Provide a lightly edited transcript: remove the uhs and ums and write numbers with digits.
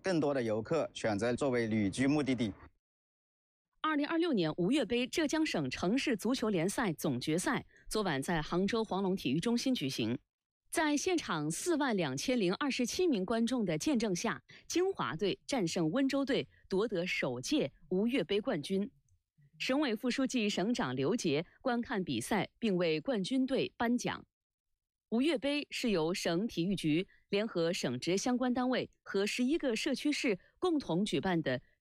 更多的游客选择作为旅居目的地。 2026年吴越杯浙江省城市足球联赛总决赛昨晚在杭州黄龙体育中心举行。在现场42027名观众的见证下，金华队战胜温州队，夺得首届吴越杯冠军。省委副书记、省长刘杰观看比赛，并为冠军队颁奖。吴越杯是由省体育局联合省直相关单位和11个社区市共同举办的